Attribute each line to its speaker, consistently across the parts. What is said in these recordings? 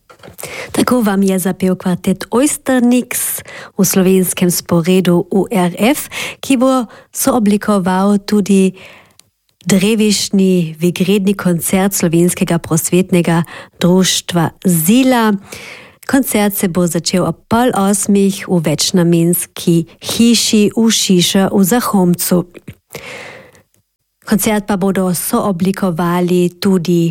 Speaker 1: Tako vam je zapel kvartet Oysterniks v slovenskem sporedu URF, ki bo sooblikoval tudi drevišnji vigredni koncert Slovenskega prosvetnega društva Zila. Koncert se bo začel ob 7:30 v večnamenski hiši v Šiša v Zahomcu. Koncert pa bodo sooblikovali tudi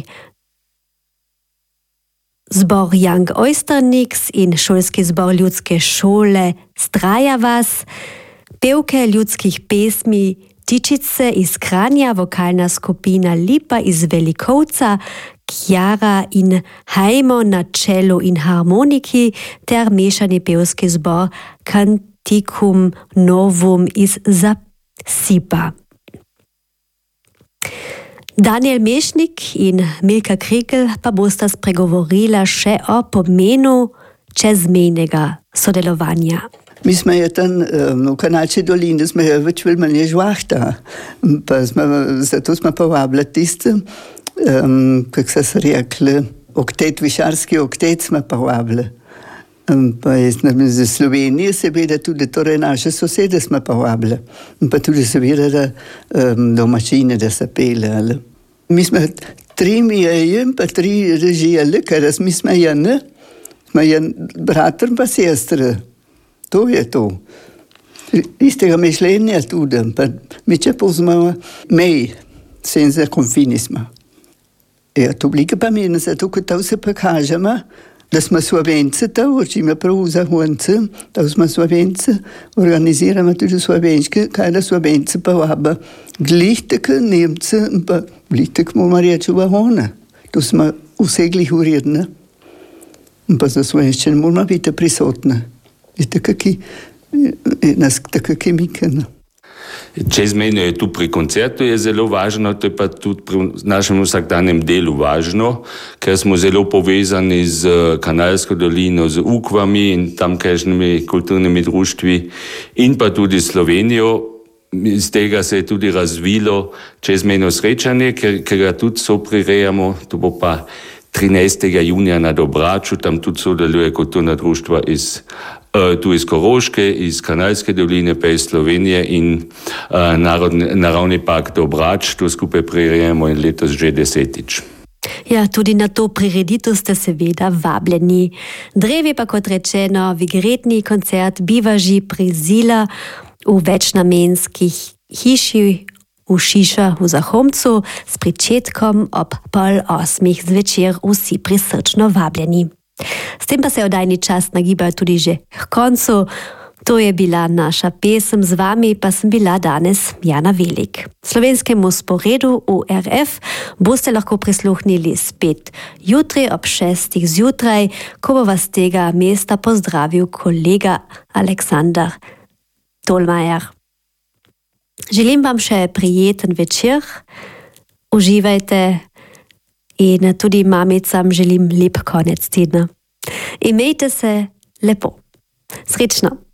Speaker 1: zbor Young Oysterniks in šolski zbor ljudske šole Straja vas, pevke ljudskih pesmi Tičice iz Kranja, vokalna skupina Lipa iz Velikovca, Kjara in Hajmo na čelu in harmoniki ter mešani pevski zbor Canticum Novum iz Zasipa. Daniel Mešnik in Milka Krikel pa bosta spregovorila še o pomenu čezmejnega sodelovanja.
Speaker 2: Mi smo je tam v Kanalski dolini, smo je več veliko manj žvahta, zato smo povabili tiste, kako so se rekli, oktet, višarski oktet smo povabili. Pa iz Slovenije seveda tudi torej naše sosede smo povabili. Pa tudi seveda domačine, da se pele. Mi smo 3 mijeje, pa 3 režijale, ker mi smo jene, smo jen bratr pa sestre. To je to. Istega mišljenja tudi, pa mi če pozmemo mej, senza konfinisma. Ja, to blike pa meni, zato ko to se pokažemo, da smo Slovenci, to učimo prav v Zahonci, da smo Slovenci, organiziramo tudi slovenske, kaj da Slovenci pa vaba glihtek, Nemci, pa glihtek moramo reči v Zahone. To smo vse glih uredne. Pa za slovenščine moramo biti prisotne. I tako ki mikene.
Speaker 3: Čezmejno je tu pri koncertu je zelo važno, to je pa tudi pri našem vsakdanjem delu važno, ker smo zelo povezani z Kanalsko dolino, z Ukvami in tamkajšnjimi kulturnimi društvi in pa tudi Slovenijo. Iz tega se je tudi razvilo čezmejno srečanje, ker ga tudi soprirejamo, to bo pa 13. junija na Dobraču, tam tudi sodeluje kulturna društva tu iz Koroške, iz Kanalske doline, pa iz Slovenije in Naravni park Dobrač, to skupaj prirejamo in letos že 10.
Speaker 1: Ja, tudi na to prireditev ste seveda vabljeni. Drevi pa, kot rečeno, vigredni koncert bivaži pri Zila v večnamenski hiši v Šiša v Zahomcu s pričetkom ob 7:30 zvečer, vsi prisrčno vabljeni. S tem pa se oddajni čas nagiba tudi že k koncu. To je bila naša pesem, z vami pa sem bila danes Jana Velik. Slovenskemu sporedu URF boste lahko prisluhnili spet jutri ob 6. zjutraj, ko bo vas tega mesta pozdravil kolega Aleksander Tolmajer. Želim vam še prijeten večer, uživajte in tudi mamicam želim lep konec tedna. Imejte se lepo. Srečno!